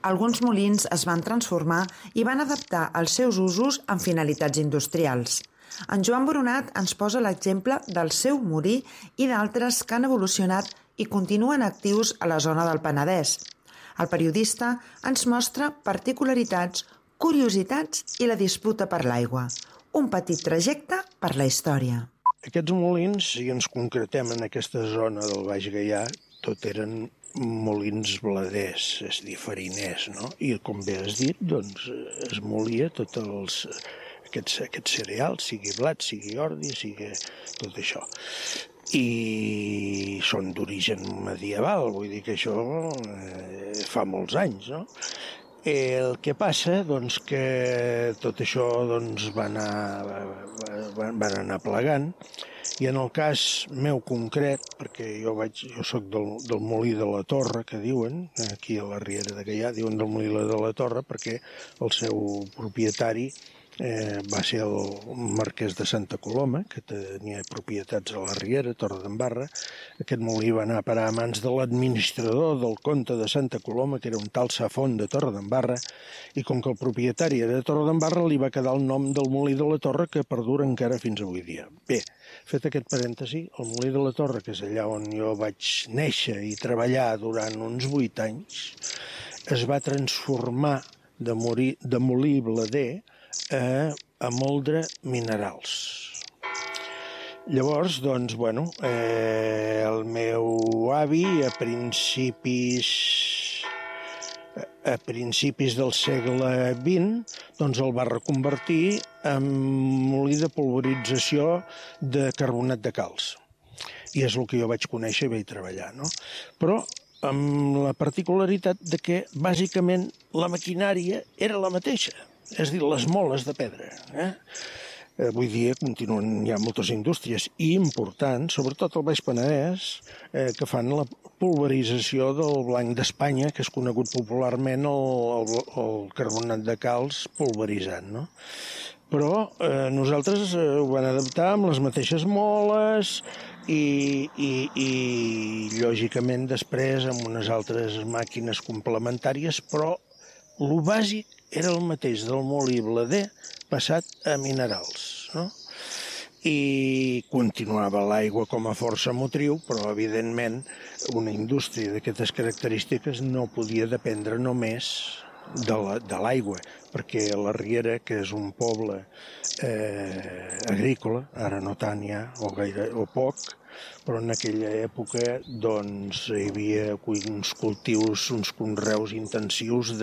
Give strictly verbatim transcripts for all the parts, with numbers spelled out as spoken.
Alguns molins es van transformar i van adaptar els seus usos amb finalitats industrials. En Joan Boronat ens posa l'exemple del seu molí i d'altres que han evolucionat i continuen actius a la zona del Penedès. El periodista ens mostra particularitats, curiositats i la disputa per l'aigua. Un petit trajecte per la història. Aquests molins, si ens concretem en aquesta zona del Baix Gaià, tot eren molins bladers, és a dir, fariners, no? I com bé has dit, doncs es molia tots els, aquests, aquests cereals, sigui blat, sigui ordi, sigui tot això. I són d'origen medieval, vull dir que això eh, fa molts anys, no? El que passa, doncs, que tot això doncs, va anar, van, van anar plegant, i en el cas meu concret, perquè jo vaig, jo soc del, del Molí de la Torre, que diuen, aquí a la Riera de Gaià, diuen del Molí de la Torre, perquè el seu propietari eh, va ser el marquès de Santa Coloma, que tenia propietats a la Riera, Torre d'en Barra. Aquest molí va anar a parar a mans de l'administrador del comte de Santa Coloma, que era un tal Safont de Torre d'en Barra, i com que el propietari era de Torre d'en Barra, li va quedar el nom del Molí de la Torre, que perdura encara fins avui dia. Bé, fet aquest parèntesi, el Molí de la Torre, que és allà on jo vaig néixer i treballar durant uns vuit anys, es va transformar de, morir, de molí blader a, a moldre minerals. Llavors, doncs, bueno, eh, el meu avi a principis a principis del segle vint, doncs el va reconvertir en molí de polvorització de carbonat de calç. I és el que jo vaig conèixer i vaig treballar, no? Però amb la particularitat de que, bàsicament, la maquinària era la mateixa, és a dir, les moles de pedra. Eh? Avui dia continuen, hi ha moltes indústries i importants, sobretot al Baix Penedès, eh, que fan la pulverització del blanc d'Espanya, que és conegut popularment el, el, el carbonat de calç pulveritzat, no? Però eh, nosaltres eh, ho vam adaptar amb les mateixes moles i, i, i lògicament després amb unes altres màquines complementàries, però el bàsic era el mateix del molí blader passat a minerals, no? I continuava l'aigua com a força motriu, però evidentment una indústria d'aquestes característiques no podia dependre només de l'aigua, perquè la Riera, que és un poble eh, agrícola, ara no tant ja, o, gaire, o poc, però en aquella època doncs, hi havia uns cultius, uns conreus intensius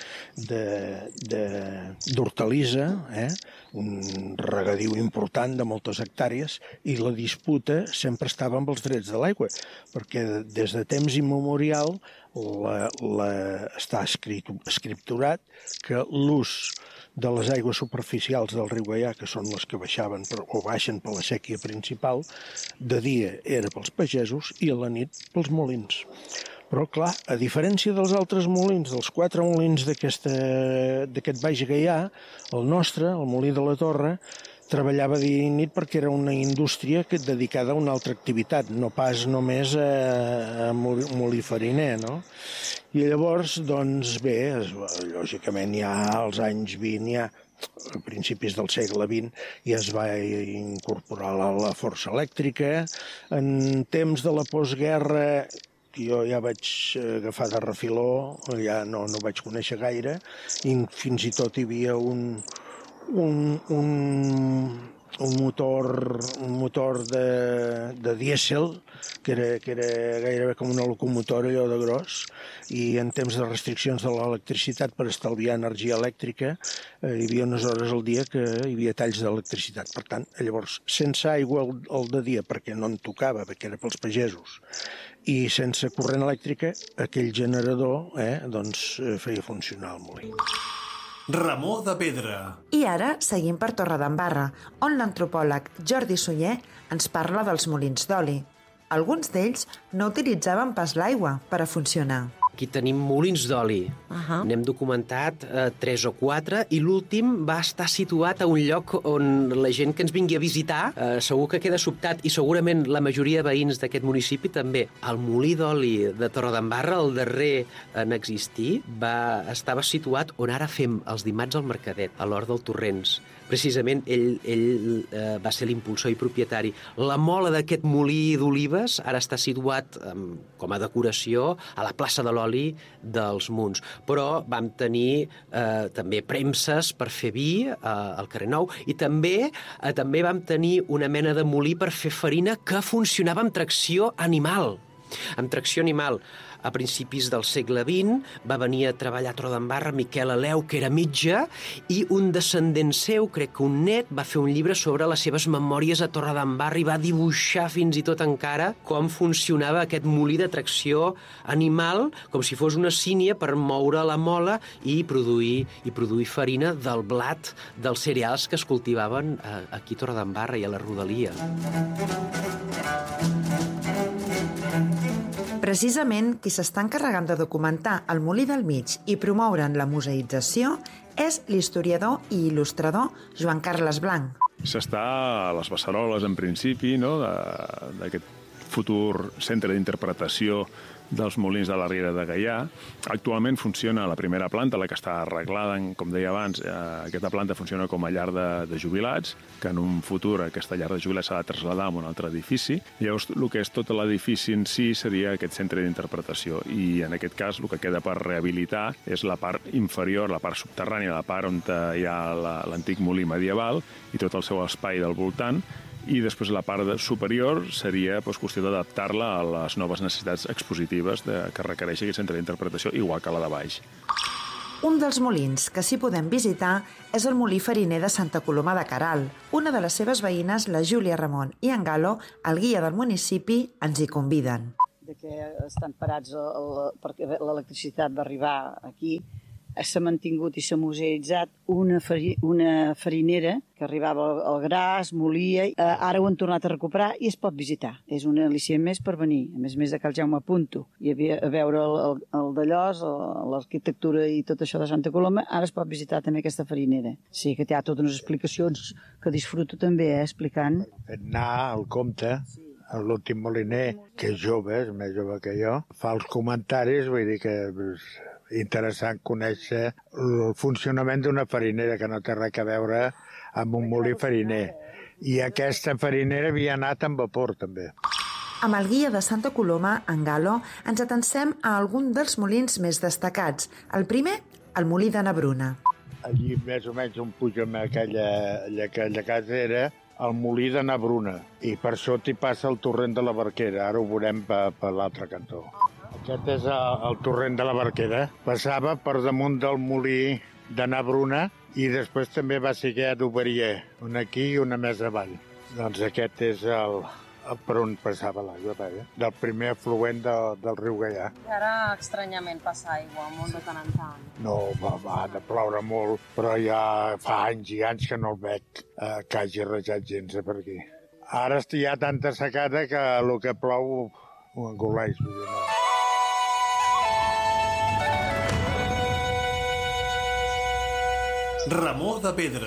d'hortalissa, eh? Un regadiu important de moltes hectàrees, i la disputa sempre estava amb els drets de l'aigua, perquè des de temps immemorial la, la, està escrit, escripturat que l'ús de les aigües superficials del riu Gaià, que són les que baixaven per, o baixen per la séquia principal, de dia era pels pagesos i a la nit pels molins. Però, clar, a diferència dels altres molins, dels quatre molins d'aquest Baix Gaià, el nostre, el Molí de la Torre, treballava dia i nit perquè era una indústria que dedicada a una altra activitat, no pas només a, a molí fariner, no? I llavors, doncs bé, es, lògicament ja als anys vint, ja a principis del segle vint, ja es va incorporar la, la força elèctrica. En temps de la postguerra, jo ja vaig agafar de refiló, ja no, no vaig conèixer gaire, i fins i tot hi havia un un, un, un motor, un motor de, de dièsel que era, que era gairebé com una locomotora, allò de gros, i en temps de restriccions de l'electricitat per estalviar energia elèctrica eh, hi havia unes hores al dia que hi havia talls d'electricitat. Per tant, llavors, sense aigua el, el de dia, perquè no en tocava, perquè era pels pagesos, i sense corrent elèctrica, aquell generador eh, doncs, feia funcionar el molí. Ramó de Pedra. I ara seguim per Torredembarra, on l'antropòleg Jordi Sunyer ens parla dels molins d'oli. Alguns d'ells no utilitzaven pas l'aigua per a funcionar. Aquí tenim molins d'oli. Uh-huh. N'hem documentat eh, tres o quatre i l'últim va estar situat a un lloc on la gent que ens vingui a visitar eh, segur que queda sobtat i segurament la majoria de veïns d'aquest municipi també. El molí d'oli de Torredembarra, el darrer en existir, va, estava situat on ara fem els dimarts al Mercadet, a l'Hort del Torrents. Precisament ell, ell eh, va ser l'impulsor i propietari. La mola d'aquest molí d'olives ara està situat eh, com a decoració a la plaça de l'Oli dels Munts. Però vam tenir eh, també premses per fer vi eh, al carrer Nou i també, eh, també vam tenir una mena de molí per fer farina que funcionava amb tracció animal. Amb tracció animal. A principis del segle vint va venir a treballar a Torredembarra Miquel Aleu, que era metge, i un descendent seu, crec que un net, va fer un llibre sobre les seves memòries a Torredembarra i va dibuixar fins i tot encara com funcionava aquest molí de tracció animal, com si fos una sínia per moure la mola i produir, i produir farina del blat dels cereals que es cultivaven aquí a Torredembarra i a la rodalia. Precisament, qui s'està encarregant de documentar el Molí del Mig i promoure'n la museïtzació és l'historiador i il·lustrador Joan Carles Blanc. S'està a les Beceroles, en principi, no?, d'aquest futur centre d'interpretació dels molins de la Riera de Gaià. Actualment funciona a la primera planta, la que està arreglada, com deia abans, eh, aquesta planta funciona com a llar de, de jubilats, que en un futur aquesta llar de jubilats s'ha de traslladar a un altre edifici. Llavors, el que és tot l'edifici en si seria aquest centre d'interpretació i, en aquest cas, el que queda per rehabilitar és la part inferior, la part subterrània, la part on hi ha l'antic molí medieval i tot el seu espai del voltant, i després la part superior seria doncs, qüestió d'adaptar-la a les noves necessitats expositives de, que requereix aquest centre d'interpretació, igual que la de baix. Un dels molins que sí podem visitar és el molí fariner de Santa Coloma de Queralt. Una de les seves veïnes, la Júlia Ramon i en Galo, el guia del municipi, ens hi conviden. De que estan parats el, el, perquè l'electricitat va arribar aquí, s'ha mantingut i s'ha museïtzat una, fari, una farinera que arribava al gra, es molia, eh, ara ho han tornat a recuperar i es pot visitar. És un al·licient més per venir, a més a més de Cal Jaume Punto, i a veure el, el, el d'Allòs, l'arquitectura i tot això de Santa Coloma, ara es pot visitar també aquesta farinera. Sí, que té totes unes explicacions que disfruto també, eh, explicant. Fet anar al compte, l'últim moliner, que és jove, és més jove que jo, fa els comentaris, vull dir que és interessant conèixer el funcionament d'una farinera que no té res a veure amb un molí fariner. I aquesta farinera havia anat amb vapor, també. Amb el guia de Santa Coloma, en Galo, ens atencem a algun dels molins més destacats. El primer, el molí de Nabruna. Allí, més o menys, on pugem a aquella, aquella casa era el molí de Nabruna. I per sota hi passa el torrent de la Barquera. Ara ho veurem per, per l'altre cantó. Aquest és el, el torrent de la Barquera. Passava per damunt del molí de Nabruna i després també va seguir a Duberier, una aquí i una més avall. Doncs aquest és el, el per on passava l'aigua, del primer afluent de, del riu Gaià. I ara estranyament passa aigua, molt de tant en tant. No, va, va de ploure molt, però ja fa anys i anys que no el veig eh, que hagi rejat gens per aquí. Ara hi ha tanta secada que el que plou ho engoleix, vull dir, no. Remor de pedra.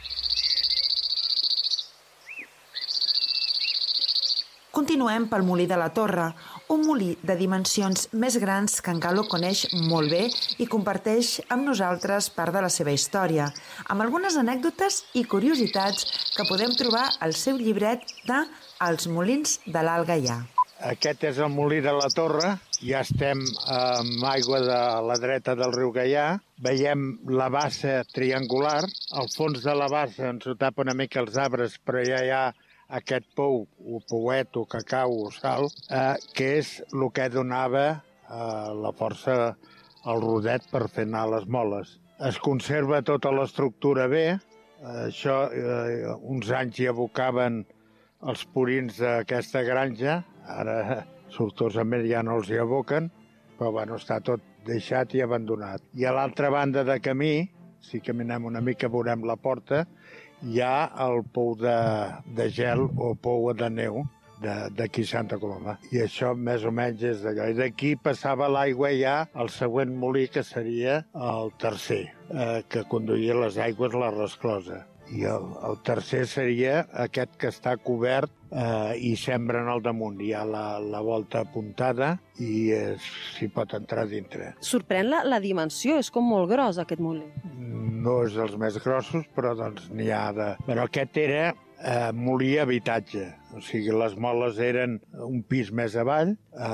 Continuem pel molí de la Torre, un molí de dimensions més grans que en Galo coneix molt bé i comparteix amb nosaltres part de la seva història, amb algunes anècdotes i curiositats que podem trobar al seu llibret de Els molins de l'Alt Gaià. Aquest és el molí de la Torre, ja estem amb aigua de la dreta del riu Gaià, veiem la bassa triangular, al fons de la bassa ens ho tapa una mica els arbres, però ja hi ha aquest pou, o pouet, o cacau, o sal, eh, que és el que donava eh, la força al rodet per fer anar les moles. Es conserva tota l'estructura bé, eh, això eh, uns anys hi abocaven els purins d'aquesta granja, ara sortosament ja no els hi aboquen, però bueno, està tot deixat i abandonat. I a l'altra banda de camí, si caminem una mica veurem la porta, hi ha el pou de, de gel o pou de neu d'aquí Santa Coloma. I això més o menys és d'allò. I d'aquí passava l'aigua ja al següent molí, que seria el tercer, eh, que conduïa les aigües a la resclosa. I el, el tercer seria aquest que està cobert eh, i sembren al damunt. Hi ha la, la volta apuntada i s'hi pot entrar dintre. Sorprèn la, la dimensió, és com molt gros aquest molí. No és dels més grossos, però doncs n'hi ha de... Però aquest era eh, molí habitatge, o sigui, les moles eren un pis més avall, eh,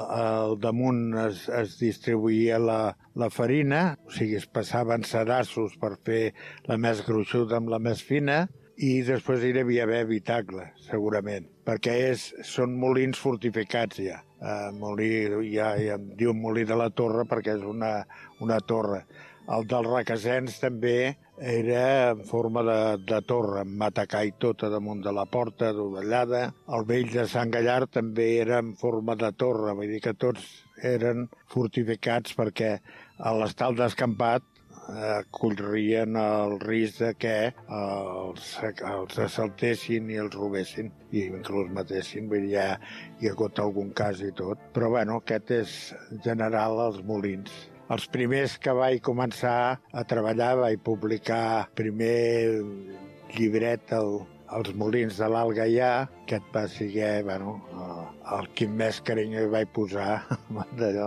al damunt es, es distribuïa la, la farina, o sigui, es passaven sedassos per fer la més gruixuda amb la més fina, i després hi devia haver habitacle, segurament, perquè és, són molins fortificats ja. Eh, molí, ja, ja em diu molí de la Torre perquè és una, una torre. El dels Requesens també era en forma de, de torre, amb matacà i tot a damunt de la porta, dovellada. El vell de Sant Gallard també era en forma de torre, vull dir que tots eren fortificats perquè a l'estal descampat eh, corrien el risc de que els, els assaltessin i els robessin i que els matessin, vull dir, ja hi ha hagut algun cas i tot. Però bueno, aquest és en general els molins. Els primers que vaig començar a treballar, vaig publicar primer llibret el, els molins de l'Alt Gaià, aquest va ser, bueno, el que més carinyo hi vaig posar d'allò.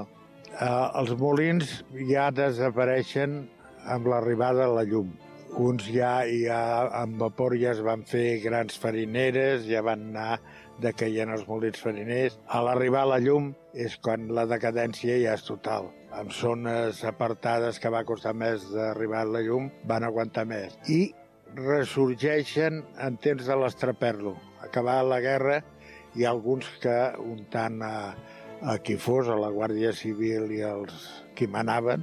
Els molins ja desapareixen amb l'arribada de la llum. Uns ja, ja amb vapor ja es van fer grans farineres, ja van anar decaient els molins fariners. A l'arribar la llum és quan la decadència ja és total. En zones apartades que va costar més d'arribar a la llum, van aguantar més. I ressorgeixen en temps de l'estraperlo. Acabada la guerra, hi ha alguns que, untant a, a qui fos, a la Guàrdia Civil i els qui manaven,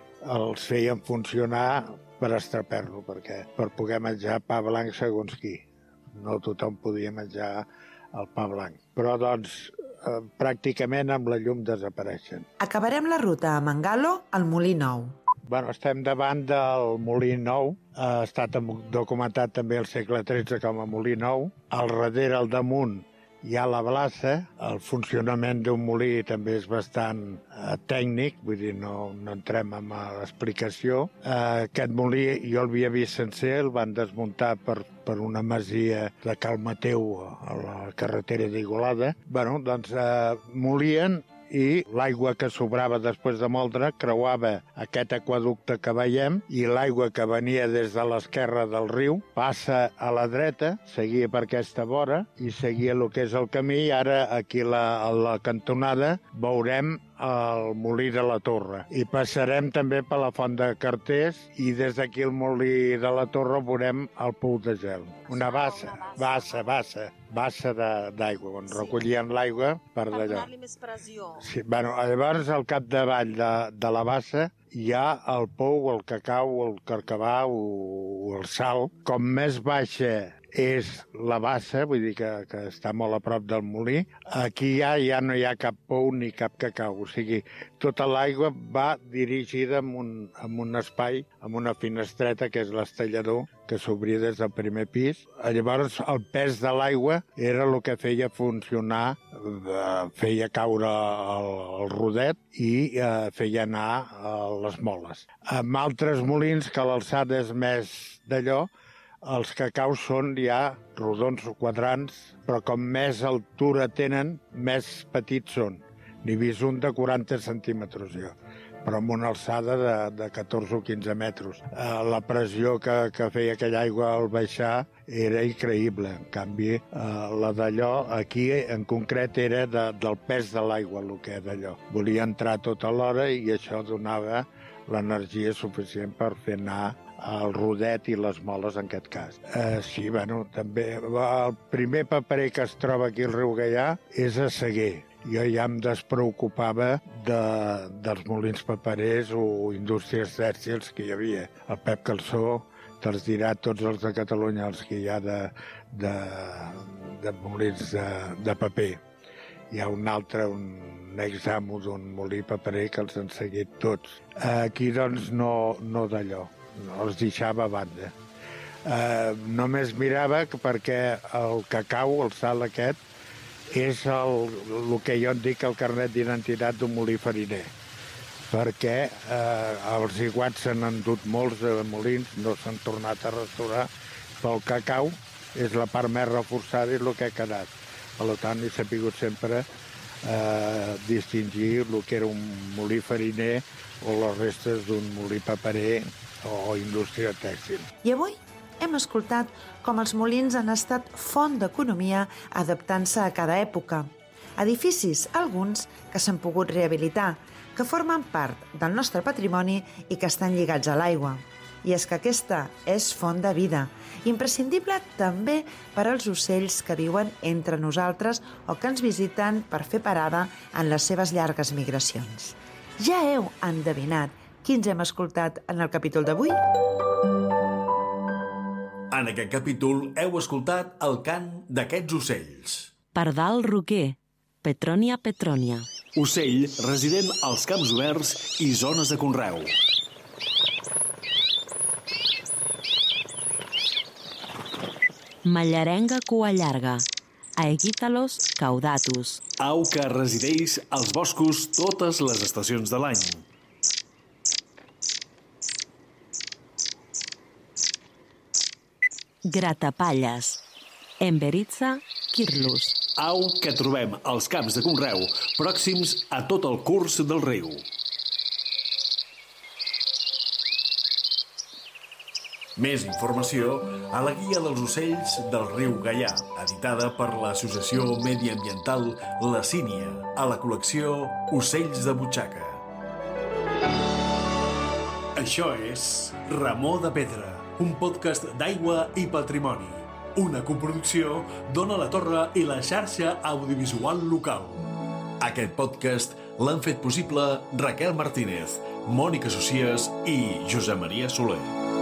els feien funcionar per estraperlo, perquè per poder menjar pa blanc segons qui. No tothom podia menjar el pa blanc. Però, doncs, eh, pràcticament amb la llum desapareixen. Acabarem la ruta a Mangalo, al Molí Nou. Bueno, estem davant del Molí Nou. Ha estat documentat també al segle tretze com a Molí Nou. Al darrere, al damunt, hi ha la Blassa. El funcionament d'un molí també és bastant eh, tècnic, vull dir, no, no entrem en l'explicació. Eh, aquest molí jo l'havia vist sencer, el van desmuntar per, per una masia de Cal Mateu a la carretera d'Igualada. Bueno, doncs eh, molien i l'aigua que sobrava després de moldre creuava aquest aquaducte que veiem i l'aigua que venia des de l'esquerra del riu passa a la dreta, seguia per aquesta vora i seguia el que és el camí i ara aquí la, a la cantonada veurem el molí de la Torre. I passarem també per la font de Carters i des d'aquí el molí de la Torre veurem el Pou de Gel. Una bassa, bassa, bassa, bassa d'aigua, on recollien l'aigua per d'allò. Per donar-li més pressió. Sí, bueno, llavors al capdavall de, de la bassa hi ha el pou, el cacau, el carcabà o, o el sal. Com més baixa és la bassa, vull dir que, que està molt a prop del molí, aquí ja, ja no hi ha cap pou ni cap cacau. O sigui, tota l'aigua va dirigida en un, en un espai, en una finestreta que és l'estallador, que s'obria des del primer pis. Llavors, el pes de l'aigua era el que feia funcionar, eh, feia caure el, el rodet i eh, feia anar eh, les moles. Amb altres molins, que l'alçada és més d'allò, els cacaus són ja rodons o quadrats, però com més altura tenen, més petits són. N'he vist un de quaranta centímetres, jo, però amb una alçada de, de catorze o quinze metres. Eh, la pressió que, que feia aquella aigua al baixar era increïble. En canvi, eh, la d'allò, aquí en concret, era de, del pes de l'aigua, el que és d'allò. Volia entrar tota l'hora i això donava l'energia suficient per fer anar el rodet i les moles, en aquest cas. Eh, sí, bueno, també el primer paperer que es troba aquí al riu Gaià és a Seguer. Jo ja em despreocupava de, dels molins paperers o indústries tèxtils que hi havia. El Pep Calçó te'ls dirà tots els de Catalunya, els que hi ha de, de, de molins de, de paper. Hi ha un altre, un examo d'un molí paperer que els han seguit tots. Aquí, doncs, no, no d'allò. No els deixava a banda. Eh, només mirava que perquè el cacau, el sal aquest, és el, el que jo en dic el carnet d'identitat d'un molí fariner, perquè eh, els iguats s'han endut molts de molins, no s'han tornat a restaurar, pel cacau és la part més reforçada i el que ha quedat. Per tant, he sabut sempre eh, distingir el que era un molí fariner o les restes d'un molí paperer o indústria tèxtil. I avui hem escoltat com els molins han estat font d'economia adaptant-se a cada època. Edificis, alguns, que s'han pogut rehabilitar, que formen part del nostre patrimoni i que estan lligats a l'aigua. I és que aquesta és font de vida, imprescindible també per als ocells que viuen entre nosaltres o que ens visiten per fer parada en les seves llargues migracions. Ja heu endevinat quins hem escoltat en el capítol d'avui? En aquest capítol heu escoltat el cant d'aquests ocells. Pardal roquer, Petronia petronia. Ocell resident als camps oberts i zones de conreu. Mallarenga cua llarga, Aegittalos caudatus. Au que resideix als boscos totes les estacions de l'any. Gratapalles, Emberitza quirlus. Au que trobem als camps de conreu pròxims a tot el curs del riu. Més informació a la Guia dels ocells del riu Gaià, editada per l'Associació Mediambiental La Sínia, a la col·lecció Ocells de Butxaca. Això és Remor de Pedra, un podcast d'aigua i patrimoni. Una coproducció d'Ona la Torre i la xarxa audiovisual local. Aquest podcast l'han fet possible Raquel Martínez, Mònica Socias i Josep Maria Soler.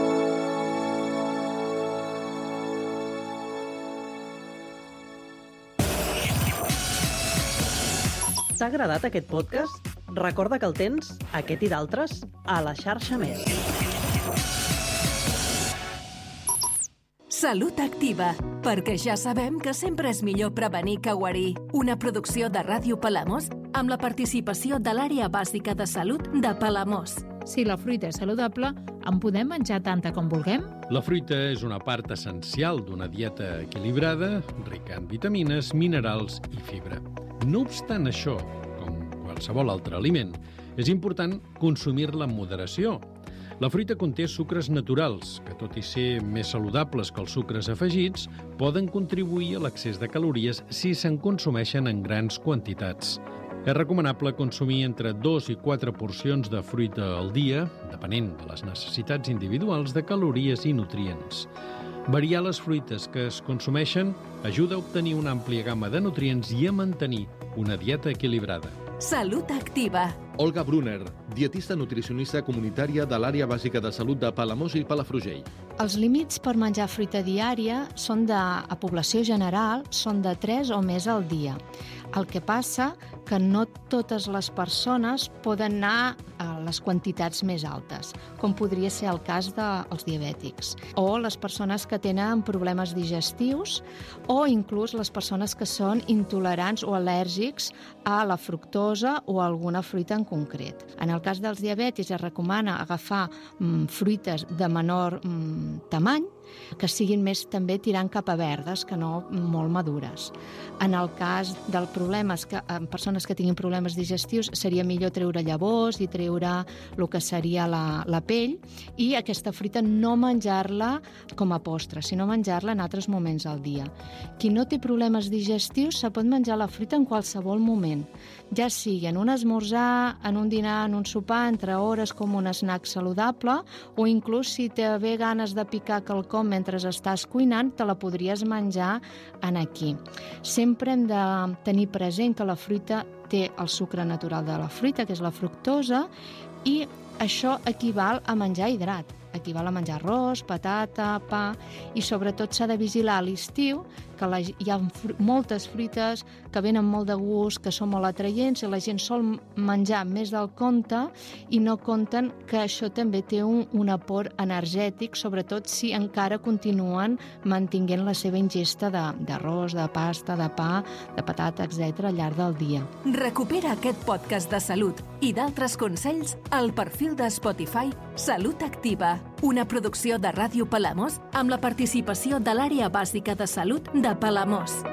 T'ha agradat aquest podcast? Recorda que el tens, aquest i d'altres, a la xarxa Més. Salut Activa, perquè ja sabem que sempre és millor prevenir que guarir. Una producció de Ràdio Palamós amb la participació de l'Àrea Bàsica de Salut de Palamós. Si la fruita és saludable, en podem menjar tanta com vulguem? La fruita és una part essencial d'una dieta equilibrada, rica en vitamines, minerals i fibra. No obstant això, com qualsevol altre aliment, és important consumir-la amb moderació. La fruita conté sucres naturals, que tot i ser més saludables que els sucres afegits, poden contribuir a l'excés de calories si se'n consumeixen en grans quantitats. És recomanable consumir entre dos i quatre porcions de fruita al dia, depenent de les necessitats individuals de calories i nutrients. Variar les fruites que es consumeixen ajuda a obtenir una àmplia gamma de nutrients i a mantenir una dieta equilibrada. Salut Activa. Olga Brunner, dietista nutricionista comunitària de l'Àrea Bàsica de Salut de Palamós i Palafrugell. Els límits per menjar fruita diària són de, a població general són de tres o més al dia. El que passa que no totes les persones poden anar a les quantitats més altes, com podria ser el cas dels diabètics, o les persones que tenen problemes digestius, o inclús les persones que són intolerants o al·lèrgics a la fructosa o a alguna fruita en concret. En el cas dels diabètics es recomana agafar mm, fruites de menor mm, tamany, que siguin més també tirant cap a verdes que no molt madures. En el cas dels problemes que, en persones que tinguin problemes digestius seria millor treure llavors i treure el que seria la, la pell, i aquesta fruita no menjar-la com a postre, sinó menjar-la en altres moments del dia. Qui no té problemes digestius se pot menjar la fruita en qualsevol moment, ja sigui en un esmorzar, en un dinar, en un sopar, entre hores com un snack saludable, o inclús si té bé ganes de picar quelcom mentre estàs cuinant, te la podries menjar en aquí. Sempre hem de tenir present que la fruita té el sucre natural de la fruita, que és la fructosa, i això equival a menjar hidrat. Equival a menjar arròs, patata, pa, i sobretot s'ha de vigilar a l'estiu que que la, hi ha fr moltes fruites que venen molt de gust, que són molt atraients, i la gent sol menjar més del compte i no compten que això també té un, un aport energètic, sobretot si encara continuen mantinguent la seva ingesta d'arròs, de, de pasta, de pa, de patata, etcètera al llarg del dia. Recupera aquest podcast de salut i d'altres consells al perfil de Spotify Salut Activa, una producció de Ràdio Palamós amb la participació de l'Àrea Bàsica de Salut de Palamós.